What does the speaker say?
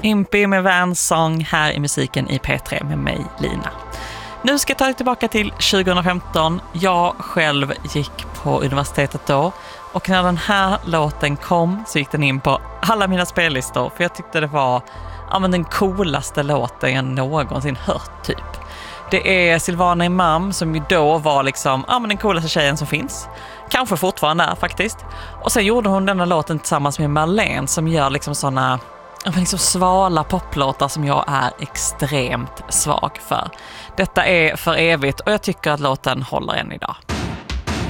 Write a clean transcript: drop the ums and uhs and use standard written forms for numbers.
Impy med Vans Song här i musiken i P3 med mig, Lina. Nu ska jag ta dig tillbaka till 2015. Jag själv gick på universitetet då. Och när den här låten kom så gick den in på alla mina spellistor. För jag tyckte det var den coolaste låten jag någonsin hört typ. Det är Silvana Imam som ju då var liksom den coolaste tjejen som finns. Kanske fortfarande är faktiskt. Och sen gjorde hon denna låten tillsammans med Marlene som gör liksom såna liksom svala poplåtar som jag är extremt svag för. Detta är för evigt och jag tycker att låten håller än idag.